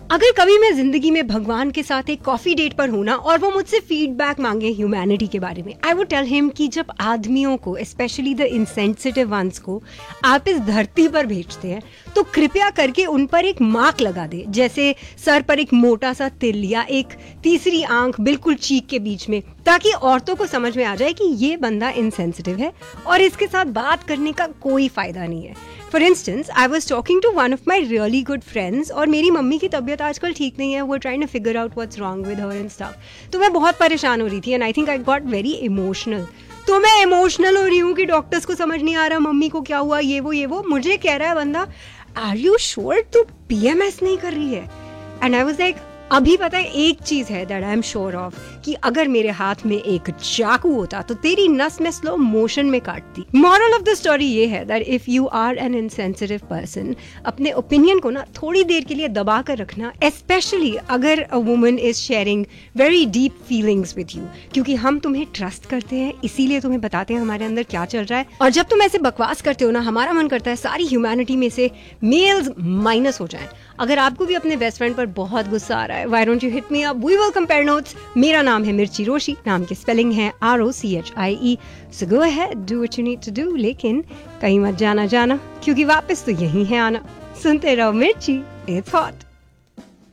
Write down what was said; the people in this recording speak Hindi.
अगर कभी मैं जिंदगी में भगवान के साथ एक कॉफी डेट पर हूं ना और वो मुझसे फीडबैक मांगे ह्यूमैनिटी के बारे में, आई वुड टेल हिम कि जब आदमियों को, स्पेशली द इनसेंसिटिव वंस को आप इस धरती पर भेजते हैं तो कृपया करके उन पर एक मार्क लगा दे, जैसे सर पर एक मोटा सा तिल या एक तीसरी आंख बिल्कुल चीक के बीच में, ताकि औरतों को समझ में आ जाए कि ये बंदा इनसेंसिटिव है और इसके साथ बात करने का कोई फायदा नहीं है। For instance, I was talking to one of my really good friends और मेरी मम्मी की तबीयत आजकल ठीक नहीं है, वो trying to figure out what's wrong with her and stuff. तो मैं बहुत परेशान हो रही थी and I think I got very emotional. तो मैं इमोशनल हो रही हूँ कि डॉक्टर्स को समझ नहीं आ रहा मम्मी को क्या हुआ, ये वो। मुझे कह रहा है बंदा, आर यू श्योर तू PMS नहीं कर रही है? एंड आई वाज लाइक, अभी पता है एक चीज है that I am sure of, कि अगर मेरे हाथ में एक चाकू होता तो तेरी नस में स्लो मोशन में काटती। मॉरल ऑफ द स्टोरी ये है that if you are N insensitive person, अपने ओपिनियन को ना थोड़ी देर के लिए दबा कर रखना, स्पेशली अगर a woman is sharing very deep feelings with you, क्योंकि हम तुम्हें ट्रस्ट करते हैं, इसीलिए तुम्हें बताते हैं हमारे अंदर क्या चल रहा है। और जब तुम ऐसे बकवास करते हो ना, हमारा मन करता है सारी ह्यूमैनिटी में से मेल्स माइनस हो जाएं। अगर आपको भी अपने बेस्ट फ्रेंड पर बहुत गुस्सा आ रहा है, why don't you hit me up, we will compare notes. मेरा नाम है मिर्ची रोशी, नाम की स्पेलिंग है ROCHIE। So go ahead, do what you need to do, लेकिन कहीं मत जाना क्योंकि वापस तो यही है आना। सुनते रहो मिर्ची, इट्स हॉट।